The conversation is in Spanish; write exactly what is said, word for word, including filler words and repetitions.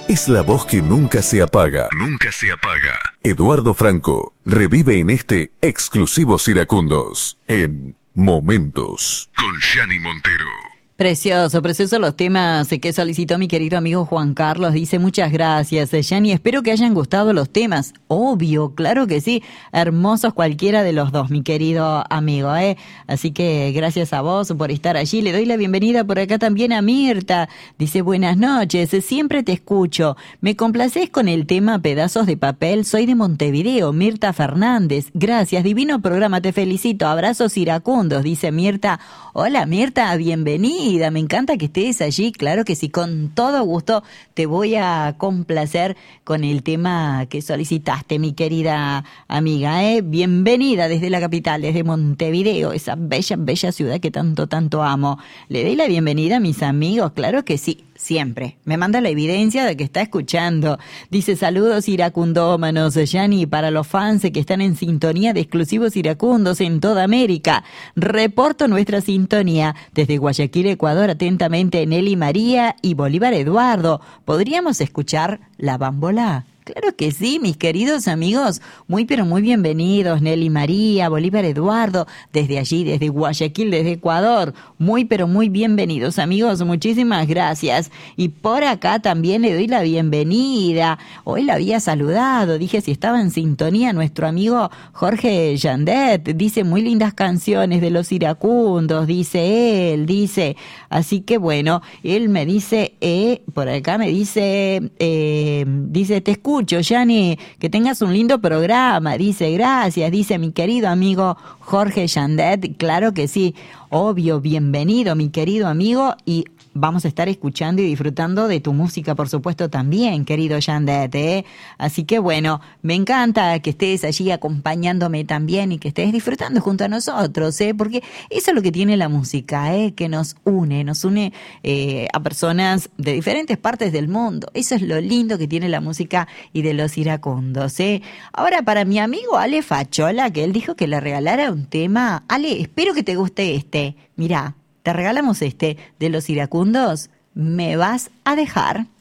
es la voz que nunca se apaga. Nunca se apaga. Eduardo Franco revive en este Exclusivos Iracundos, en Momentos, con Gianni Montero. Precioso, precioso los temas que solicitó mi querido amigo Juan Carlos. Dice, muchas gracias, Gianni. Espero que hayan gustado los temas. Obvio, claro que sí. Hermosos cualquiera de los dos, mi querido amigo, ¿eh? Así que gracias a vos por estar allí. Le doy la bienvenida por acá también a Mirta. Dice, buenas noches, siempre te escucho. Me complacés con el tema Pedazos de Papel. Soy de Montevideo, Mirta Fernández. Gracias, divino programa, te felicito. Abrazos iracundos, dice Mirta. Hola Mirta, bienvenida. Me encanta que estés allí, claro que sí, con todo gusto te voy a complacer con el tema que solicitaste, mi querida amiga, ¿eh? Bienvenida desde la capital, desde Montevideo, esa bella, bella ciudad que tanto, tanto amo. Le doy la bienvenida a mis amigos, claro que sí. Siempre. Me manda la evidencia de que está escuchando. Dice, saludos iracundómanos, Gianni, para los fans que están en sintonía de Exclusivos Iracundos en toda América. Reporto nuestra sintonía desde Guayaquil, Ecuador, atentamente Nelly María y Bolívar Eduardo. ¿Podríamos escuchar La Bambola? Claro que sí, mis queridos amigos, muy pero muy bienvenidos, Nelly María, Bolívar Eduardo, desde allí, desde Guayaquil, desde Ecuador, muy pero muy bienvenidos amigos, muchísimas gracias. Y por acá también le doy la bienvenida, hoy la había saludado, dije si estaba en sintonía nuestro amigo Jorge Yandet, dice muy lindas canciones de los iracundos, dice él, dice, así que bueno, él me dice, eh, por acá me dice, eh, dice, te escucho. Gianni, que tengas un lindo programa, dice, gracias, dice mi querido amigo Jorge Yandet, claro que sí, obvio, bienvenido mi querido amigo y vamos a estar escuchando y disfrutando de tu música, por supuesto, también, querido Yandet, ¿eh? Así que bueno, me encanta que estés allí acompañándome también y que estés disfrutando junto a nosotros, ¿eh? Porque eso es lo que tiene la música, ¿eh? Que nos une, nos une eh, a personas de diferentes partes del mundo. Eso es lo lindo que tiene la música y de los iracundos, ¿eh? Ahora, para mi amigo Ale Fachola, que él dijo que le regalara un tema. Ale, espero que te guste este. Mirá, te regalamos este de los iracundos. ¿Me vas a dejar?